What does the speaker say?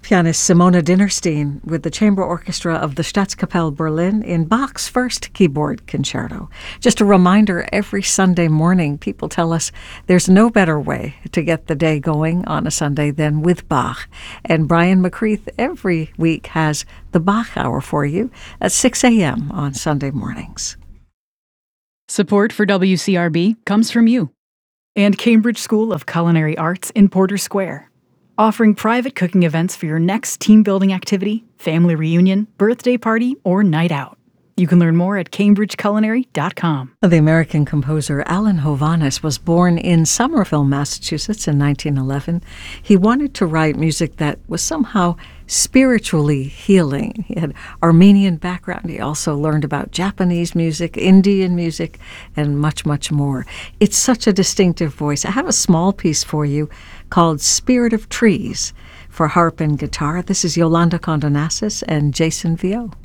Pianist Simona Dinnerstein with the Chamber Orchestra of the Staatskapelle Berlin in Bach's first keyboard concerto. Just a reminder, every Sunday morning people tell us there's no better way to get the day going on a Sunday than with Bach. And Brian McCreath every week has the Bach Hour for you at 6 a.m. on Sunday mornings. Support for WCRB comes from you and Cambridge School of Culinary Arts in Porter Square, offering private cooking events for your next team-building activity, family reunion, birthday party, or night out. You can learn more at cambridgeculinary.com. The American composer Alan Hovhaness was born in Somerville, Massachusetts in 1911. He wanted to write music that was somehow spiritually healing. He had Armenian background. He also learned about Japanese music, Indian music, and much, much more. It's such a distinctive voice. I have a small piece for you called Spirit of Trees for harp and guitar. This is Yolanda Condonassis and Jason Vio.